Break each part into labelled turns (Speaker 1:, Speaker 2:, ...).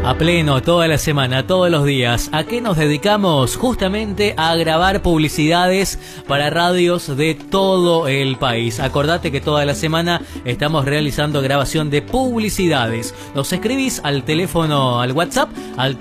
Speaker 1: A pleno, toda la semana, todos los días. ¿A qué nos dedicamos? Justamente a grabar publicidades para radios de todo el país. Acordate que toda la semana estamos realizando grabación de publicidades. Nos escribís al teléfono, al WhatsApp, al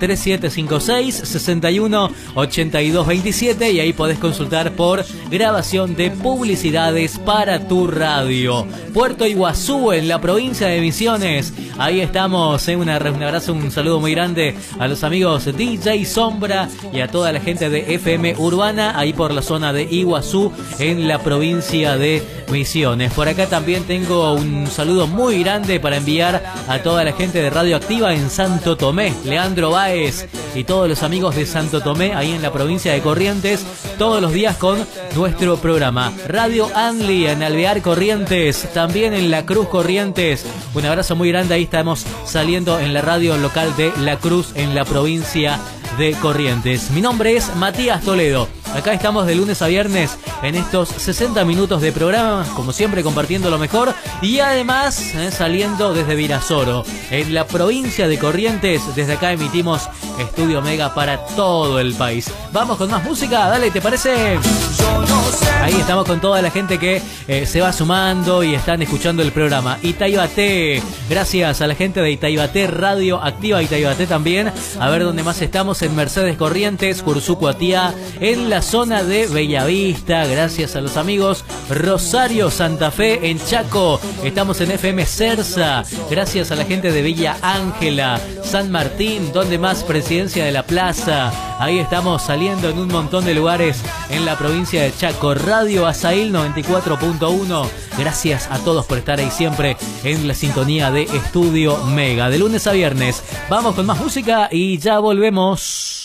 Speaker 1: 3756-618227 y ahí podés consultar por grabación de publicidades para tu radio. Puerto Iguazú, en la provincia de Misiones. Ahí estamos, un abrazo, un saludo muy grande a los amigos DJ Sombra y a toda la gente de FM Urbana, ahí por la zona de Iguazú, en la provincia de Misiones. Por acá también tengo un saludo muy grande para enviar a toda la gente de Radio Activa en Santo Tomé, Leandro Báez y todos los amigos de Santo Tomé, ahí en la provincia de Corrientes, todos los días con nuestro programa. Radio Anli en Alvear, Corrientes, también en La Cruz, Corrientes. Un abrazo muy grande, ahí estamos saliendo en la radio local de La Cruz, en la provincia de Corrientes. Mi nombre es Matías Toledo. Acá estamos de lunes a viernes en estos 60 minutos de programa, como siempre compartiendo lo mejor y además saliendo desde Virasoro, en la provincia de Corrientes. Desde acá emitimos Estudio Mega para todo el país. Vamos con más música, dale, ¿te parece? Ahí estamos con toda la gente que se va sumando y están escuchando el programa. Itaibaté, gracias a la gente de Itaibaté, Radio Activa Itaibaté también. A ver dónde más estamos, en Mercedes Corrientes, Cursucuatía, en la zona de Bellavista, gracias a los amigos. Rosario, Santa Fe, en Chaco, estamos en FM Cerza, gracias a la gente de Villa Ángela, San Martín, donde más, Presidencia de la Plaza. Ahí estamos saliendo en un montón de lugares en la provincia de Chaco. Radio Azail 94.1. Gracias a todos por estar ahí siempre en la sintonía de Estudio Mega. De lunes a viernes. Vamos con más música y ya volvemos.